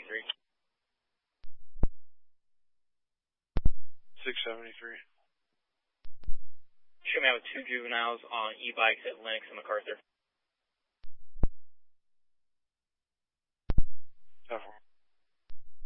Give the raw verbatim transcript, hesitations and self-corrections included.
seventy-three. six seventy-three. Show me out with two juveniles on e-bikes at Lennox and MacArthur.